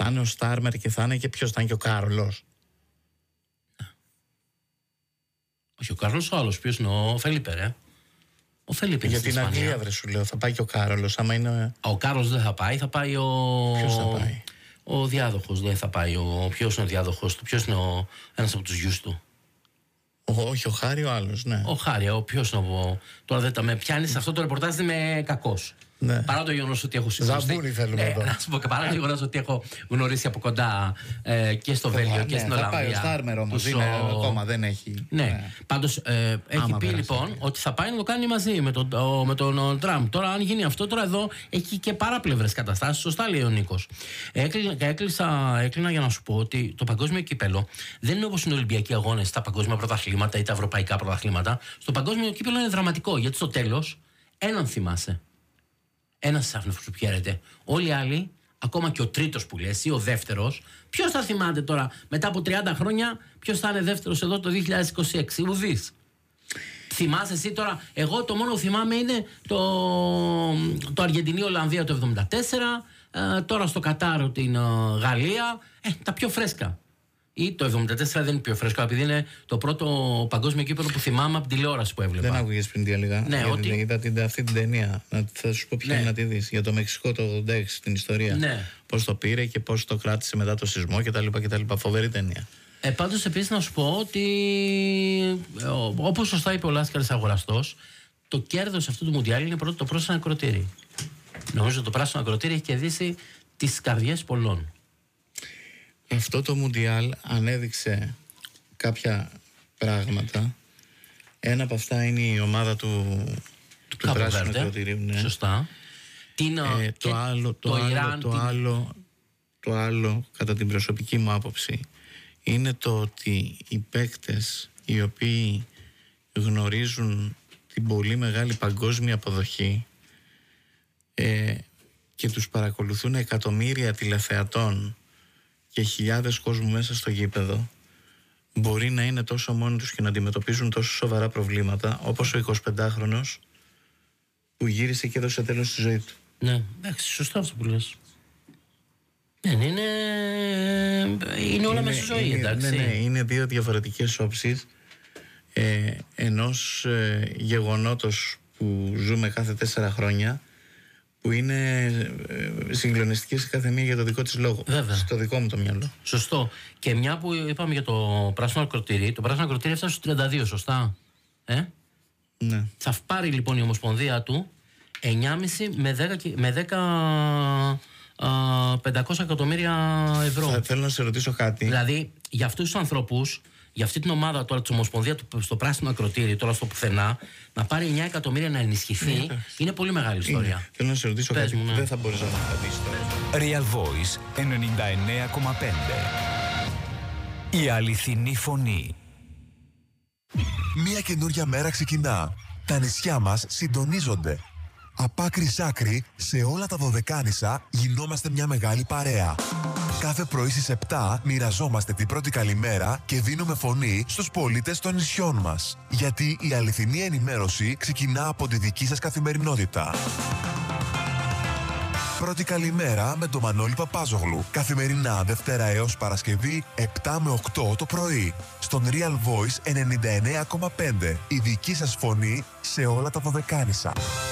θα είναι ο Στάρμερ και θα είναι και ποιος, θα είναι και ο Κάρολος. Όχι, ο Κάρολος ο άλλος, ποιος είναι ο Φελίπε, ρε. Ο Φελίπε. Για την Αγγλία, βρε σου λέω, θα πάει και ο Κάρολος. Άμα είναι... Ο Κάρολος δεν θα πάει, θα πάει ο... Ποιος θα πάει? Ο διάδοχος δεν θα πάει. Ποιος είναι ο διάδοχος του, ποιος είναι ένας από τους γιους του? Όχι, ο Χάρη, ο άλλος, ναι. Ο Χάρη, ποιος είναι τώρα δεν τα με πιάνει, σε αυτό το ρεπορτάζ είμαι κακός. Ναι. Παρά το γεγονός ότι έχω συγχωρήσει. Ζαμπούρι θέλουμε εδώ. Να σου πω και παρά το γεγονός ότι έχω γνωρίσει από κοντά και στο Βέλγιο και στην Ολλανδία. Θα πάει ο Στάρμερ όμως, είναι ακόμα, δεν έχει. Ναι, πάντως έχει πει λοιπόν ότι θα πάει να το κάνει μαζί με τον Τραμπ. Τώρα, αν γίνει αυτό, τώρα εδώ έχει και παράπλευρες καταστάσεις. Σωστά λέει ο Νίκος. Έκλεινα για να σου πω ότι το παγκόσμιο κύπελο δεν είναι όπως είναι οι Ολυμπιακοί αγώνες, τα παγκόσμια πρωταθλήματα ή τα ευρωπαϊκά πρωταθλήματα. Στο παγκόσμιο κύπελο είναι δραματικό, γιατί στο τέλος έναν θυμάσαι. Ένας άνθρωπος που χαίρεται. Όλοι οι άλλοι, ακόμα και ο τρίτος που λες ή ο δεύτερος, ποιος θα θυμάται τώρα μετά από 30 χρόνια, ποιος θα είναι δεύτερος εδώ το 2026? Ουδής. Θυμάσαι εσύ τώρα? Εγώ το μόνο που θυμάμαι είναι το Αργεντινή-Ολλανδία το 1974, τώρα στο Κατάρ την Γαλλία, τα πιο φρέσκα. Ή το 1974 δεν είναι πιο φρέσκο, επειδή είναι το πρώτο παγκόσμιο κύπελλο που θυμάμαι από την τηλεόραση που έβλεπα. Δεν άκουγες πριν λίγα? Ναι, είδα αυτή την ταινία. Θα σου πω ποια είναι να τη δεις. Για το Μεξικό το 86, την ιστορία. Ναι. Πώς το πήρε και πώς το κράτησε μετά το σεισμό κτλ. Φοβερή ταινία. Πάντως επίσης να σου πω ότι όπως σωστά είπε ο Λάσκαρης Αγοραστός, το κέρδος αυτού του Μουντιάλ είναι πρώτο το πράσινο ακροτήρι. Νομίζω ότι το πράσινο ακροτήρι έχει κερδίσει τις καρδιές πολλών. Αυτό το Μουντιάλ ανέδειξε κάποια πράγματα. Ένα από αυτά είναι η ομάδα του πράσινου ακροτηρίου. Ναι. Σωστά. Το άλλο, κατά την προσωπική μου άποψη, είναι το ότι οι παίκτες οι οποίοι γνωρίζουν την πολύ μεγάλη παγκόσμια αποδοχή και τους παρακολουθούν εκατομμύρια τηλεθεατών και χιλιάδες κόσμου μέσα στο γήπεδο, μπορεί να είναι τόσο μόνοι τους και να αντιμετωπίζουν τόσο σοβαρά προβλήματα, όπως ο 25χρονος που γύρισε και έδωσε τέλος στη ζωή του. Ναι, εντάξει, σωστά αυτό που λες. Είναι όλα μέσα στη ζωή, εντάξει. Ναι, είναι δύο διαφορετικές όψεις ενός γεγονότος που ζούμε κάθε 4 χρόνια, που είναι συγκλονιστική σε κάθε μία για το δικό της λόγο. Βέβαια. Στο δικό μου το μυαλό. Σωστό. Και μια που είπαμε για το πράσινο ακροτήρι, το πράσινο ακροτήρι έφτασε στους 32, σωστά? Ναι. Θα πάρει λοιπόν η Ομοσπονδία του 9,5 με 500 εκατομμύρια ευρώ. Θέλω να σε ρωτήσω κάτι. Δηλαδή για αυτούς τους ανθρώπους, για αυτή την ομάδα τώρα της Ομοσπονδία στο πράσινο ακροτήρι, τώρα στο πουθενά, να πάρει 9 εκατομμύρια να ενισχυθεί, είναι πολύ μεγάλη ιστορία. Θέλω να σε ρωτήσω κάτι που δεν θα μπορείς να μου απαντήσεις τώρα. Real Voice 99,5. Η αληθινή φωνή. Μια καινούρια μέρα ξεκινά. Τα νησιά μας συντονίζονται. Απ' άκρη σ' άκρη, σε όλα τα Δωδεκάνησα γινόμαστε μια μεγάλη παρέα. Κάθε πρωί στις 7 μοιραζόμαστε την πρώτη καλημέρα και δίνουμε φωνή στους πολίτες των νησιών μας. Γιατί η αληθινή ενημέρωση ξεκινά από τη δική σας καθημερινότητα. Πρώτη καλημέρα με τον Μανώλη Παπάζογλου. Καθημερινά Δευτέρα έως Παρασκευή 7 με 8 το πρωί. Στον Real Voice 99,5. Η δική σας φωνή σε όλα τα Δωδεκάνησα.